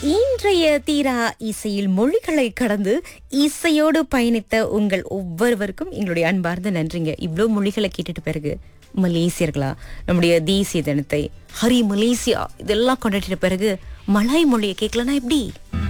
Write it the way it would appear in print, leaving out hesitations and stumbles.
இன்றைய தீரா இசையில் மொழிகளை கடந்து இசையோடு பயணித்த உங்கள் ஒவ்வொருவருக்கும் எங்களுடைய அன்பார்ந்த நன்றிங்க. இவ்வளோ மொழிகளை கேட்டுட்டு பிறகு மலேசியர்களா நம்முடைய தேசிய தினத்தை ஹரி மலேசியா இதெல்லாம் கொண்டாடிட்ட பிறகு மலாய் மொழியை கேட்கலன்னா எப்படி?